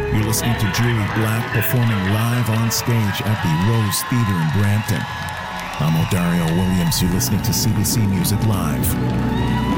You're listening to Julie Black performing live on stage at the Rose Theater in Brampton. I'm Odario Williams. You're listening to CBC Music Live.